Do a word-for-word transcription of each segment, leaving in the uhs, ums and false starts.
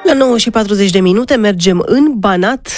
La nouă și patruzeci de minute mergem în Banat,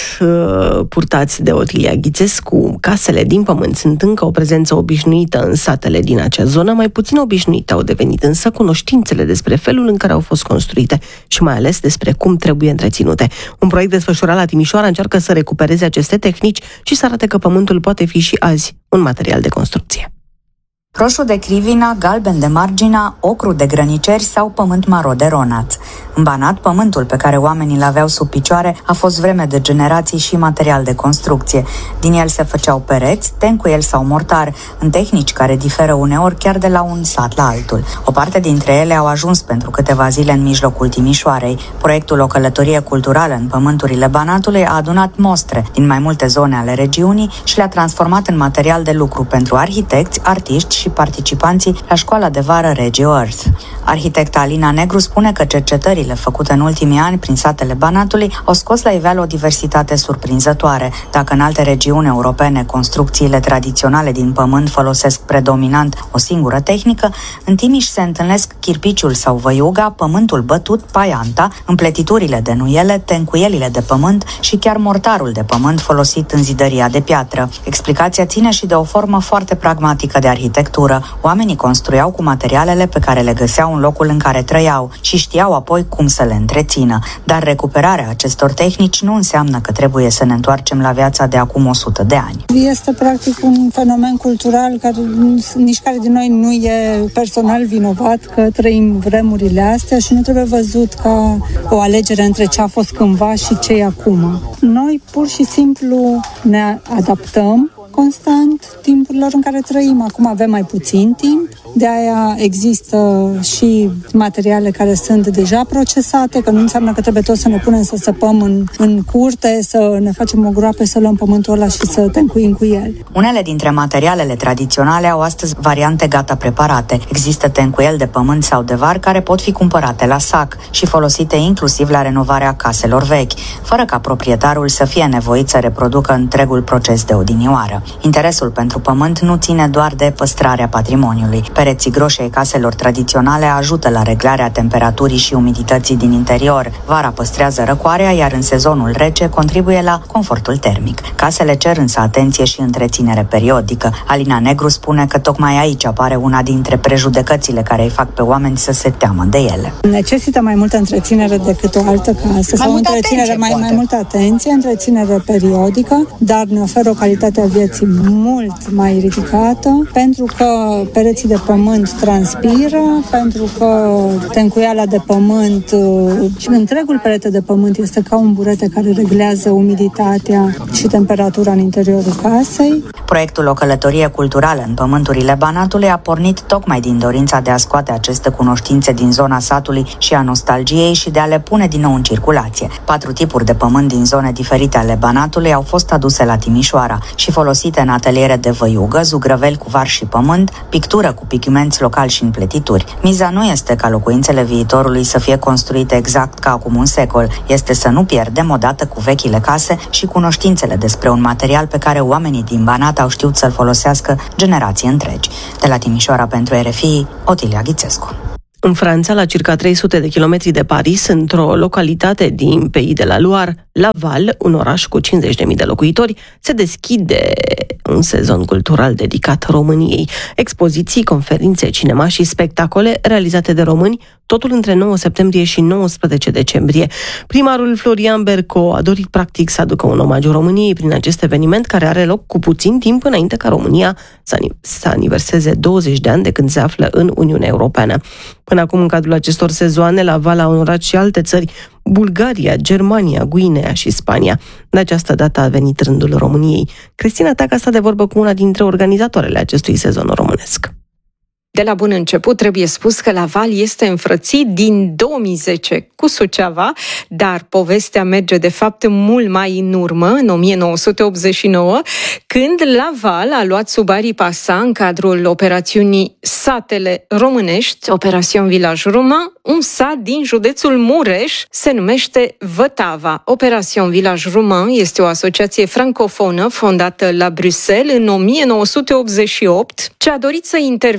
purtați de Otilia Ghițescu. Casele din pământ sunt încă o prezență obișnuită în satele din acea zonă, mai puțin obișnuite au devenit însă cunoștințele despre felul în care au fost construite și mai ales despre cum trebuie întreținute. Un proiect desfășurat la Timișoara încearcă să recupereze aceste tehnici și să arate că pământul poate fi și azi un material de construcție. Roșu de crivina, galben de margina, ocru de grăniceri sau pământ maro de ronaț. În Banat, pământul pe care oamenii îl aveau sub picioare a fost vreme de generații și material de construcție. Din el se făceau pereți, tencuiel sau mortar, în tehnici care diferă uneori chiar de la un sat la altul. O parte dintre ele au ajuns pentru câteva zile în mijlocul Timișoarei. Proiectul O călătorie culturală în pământurile Banatului a adunat mostre din mai multe zone ale regiunii și le-a transformat în material de lucru pentru arhitecți, artiști și participanții la școala de vară Regio Earth. Arhitecta Alina Negru spune că cercetările făcute în ultimii ani prin satele Banatului au scos la iveală o diversitate surprinzătoare. Dacă în alte regiuni europene construcțiile tradiționale din pământ folosesc predominant o singură tehnică, în Timiș se întâlnesc chirpiciul sau văiuga, pământul bătut, paianta, împletiturile de nuiele, tencuielile de pământ și chiar mortarul de pământ folosit în zidăria de piatră. Explicația ține și de o formă foarte pragmatică de arhitectură. Oamenii construiau cu materialele pe care le găseau în locul în care trăiau și știau apoi cum să le întrețină. Dar recuperarea acestor tehnici nu înseamnă că trebuie să ne întoarcem la viața de acum o sută de ani. Este practic un fenomen cultural care nici care din noi nu e personal vinovat că trăim vremurile astea și nu trebuie văzut ca o alegere între ce a fost cândva și ce e acum. Noi pur și simplu ne adaptăm constant timpurilor în care trăim. Acum avem mai puțin timp, de aia există și materiale care sunt deja procesate, că nu înseamnă că trebuie tot să ne punem să săpăm în, în curte, să ne facem o groapă, să luăm pământul ăla și să tencuim cu el. Unele dintre materialele tradiționale au astăzi variante gata preparate. Există tencuiel de pământ sau de var care pot fi cumpărate la sac și folosite inclusiv la renovarea caselor vechi, fără ca proprietarul să fie nevoit să reproducă întregul proces de odinioară. Interesul pentru pământ nu ține doar de păstrarea patrimoniului. Pereții groși ai caselor tradiționale ajută la reglarea temperaturii și umidității din interior. Vara păstrează răcoarea, iar în sezonul rece contribuie la confortul termic. Casele cer însă atenție și întreținere periodică. Alina Negru spune că tocmai aici apare una dintre prejudecățile care îi fac pe oameni să se teamă de ele. Necesită mai multă întreținere decât o altă casă, sau întreținere, mai, mai multă atenție, întreținere periodică, dar ne oferă o calitate a vieții mult mai ridicată, pentru că pereții de pământ transpiră, pentru că tencuiala de pământ și întregul perete de pământ este ca un burete care reglează umiditatea și temperatura în interiorul casei. Proiectul O călătorie culturală în pământurile Banatului a pornit tocmai din dorința de a scoate aceste cunoștințe din zona satului și a nostalgiei și de a le pune din nou în circulație. Patru tipuri de pământ din zone diferite ale Banatului au fost aduse la Timișoara și folosite în ateliere de văiugă, zugrăveli cu var și pământ, pictură cu pigmenți locali și împletituri. Miza nu este ca locuințele viitorului să fie construite exact ca acum un secol, este să nu pierdem odată cu vechile case și cunoștințele despre un material pe care oamenii din Banat au știut să-l folosească generații întregi. De la Timișoara pentru R F I, Otilia Ghițescu. În Franța, la circa trei sute de kilometri de Paris, într-o localitate din Pays de la Loire, Laval, un oraș cu cincizeci de mii de locuitori, se deschide un sezon cultural dedicat României. Expoziții, conferințe, cinema și spectacole realizate de români, totul între nouă septembrie și nouăsprezece decembrie. Primarul Florian Berco a dorit practic să aducă un omagiu României prin acest eveniment care are loc cu puțin timp înainte ca România să aniverseze douăzeci de ani de când se află în Uniunea Europeană. Până acum, în cadrul acestor sezoane, Laval a onorat și alte țări, Bulgaria, Germania, Guinea și Spania. De această dată a venit rândul României. Cristina Taca a stat de vorbă cu una dintre organizatoarele acestui sezon românesc. De la bun început trebuie spus că Laval este înfrățit din două mii zece cu Suceava, dar povestea merge de fapt mult mai în urmă, în o mie nouă sute optzeci și nouă, când Laval a luat sub aripa sa în cadrul operațiunii Satele Românești, Operațion Village Romain, un sat din județul Mureș, se numește Vătava. Operațion Village Romain este o asociație francofonă fondată la Bruxelles în o mie nouă sute optzeci și opt, ce a dorit să intervină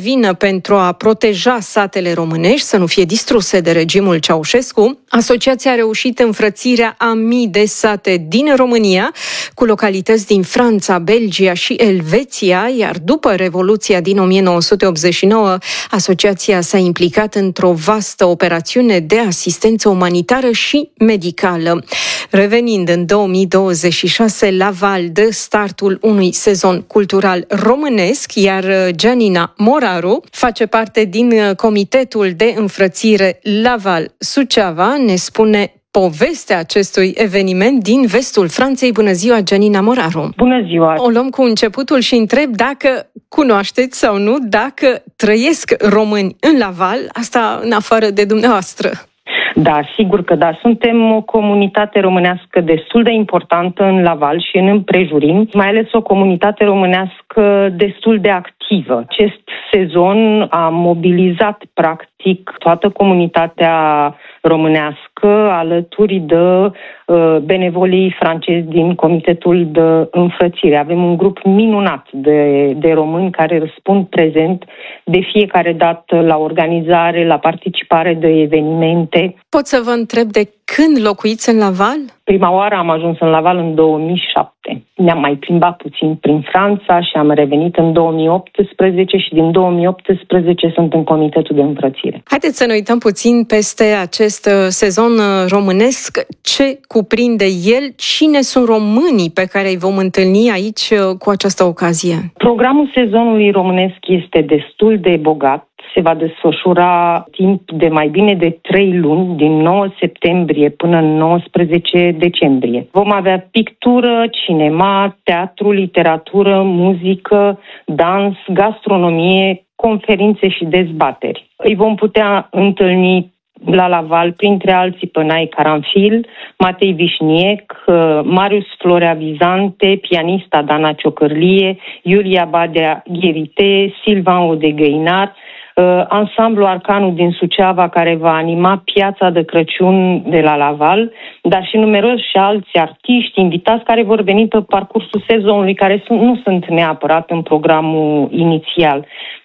pentru a proteja satele românești să nu fie distruse de regimul Ceaușescu, asociația a reușit înfrățirea a mii de sate din România cu localități din Franța, Belgia și Elveția, iar după Revoluția din o mie nouă sute optzeci și nouă, asociația s-a implicat într-o vastă operațiune de asistență umanitară și medicală. Revenind în două mii douăzeci și șase, Laval dă startul unui sezon cultural românesc, iar Gianina Moraru face parte din comitetul de înfrățire Laval-Suceava. Ne spune povestea acestui eveniment din vestul Franței. Bună ziua, Gianina Moraru! Bună ziua! O luăm cu începutul și întreb dacă cunoașteți sau nu, dacă trăiesc români în Laval, asta în afară de dumneavoastră. Da, sigur că da. Suntem o comunitate românească destul de importantă în Laval și în împrejurimi, mai ales o comunitate românească destul de activă. Acest sezon a mobilizat practic toată comunitatea românească alături de uh, benevolii francezi din Comitetul de Înfrățire. Avem un grup minunat de, de români care răspund prezent de fiecare dată la organizare, la participare de evenimente. Pot să vă întreb de când locuiți în Laval? Prima oară am ajuns în Laval în două mii șapte. Ne-am mai plimbat puțin prin Franța și am revenit în două mii optsprezece și din două mii optsprezece sunt în Comitetul de Înfrățire. Haideți să ne uităm puțin peste acest sezon românesc. Ce cuprinde el? Cine sunt românii pe care îi vom întâlni aici cu această ocazie? Programul sezonului românesc este destul de bogat. Se va desfășura timp de mai bine de trei luni, din nouă septembrie până în nouăsprezece decembrie. Vom avea pictură, cinema, teatru, literatură, muzică, dans, gastronomie, conferințe și dezbateri. Îi vom putea întâlni la Laval, printre alții, pe Nae Caranfil, Matei Vișniec, Marius Florea Vizante, pianista Dana Ciocârlie, Iulia Badea Ghirite, Silvan Odegăinar, Uh, ansamblu Arcanul din Suceava, care va anima piața de Crăciun de la Laval, dar și numeroși și alți artiști invitați care vor veni pe parcursul sezonului, care sunt, nu sunt neapărat în programul inițial.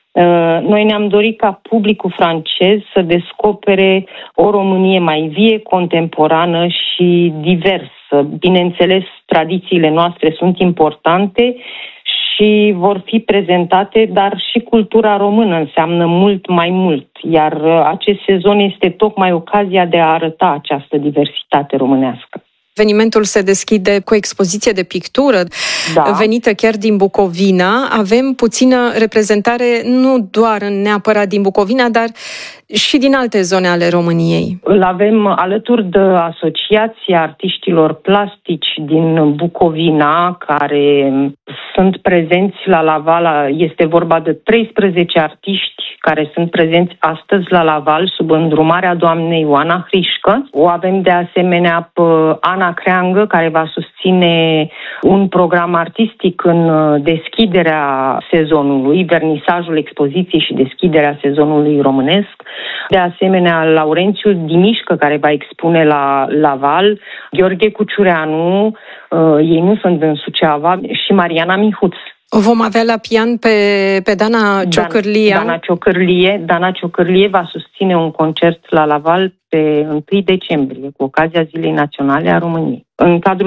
Uh, noi ne-am dorit ca publicul francez să descopere o Românie mai vie, contemporană și diversă. Bineînțeles, tradițiile noastre sunt importante și vor fi prezentate, dar și cultura română înseamnă mult mai mult, iar acest sezon este tocmai ocazia de a arăta această diversitate românească. Evenimentul se deschide cu o expoziție de pictură, da, venită chiar din Bucovina. Avem puțină reprezentare nu doar neapărat din Bucovina, dar și din alte zone ale României. Îl avem alături de Asociația Artiștilor Plastici din Bucovina, care sunt prezenți la Laval. Este vorba de treisprezece artiști care sunt prezenți astăzi la Laval sub îndrumarea doamnei Oana Hrișcă. O avem de asemenea pe Ana Creangă, care va susține un program artistic în deschiderea sezonului, vernisajul expoziției și deschiderea sezonului românesc. De asemenea, Laurențiu Dimișcă, care va expune la Laval, Gheorghe Cuciureanu, uh, ei nu sunt în Suceava, și Mariana Mihuț. O vom avea la pian pe, pe Dana Ciocârlie. Dana Ciocârlie. Dana Ciocârlie va susține un concert la Laval pe întâi decembrie, cu ocazia Zilei Naționale a României. În cadrul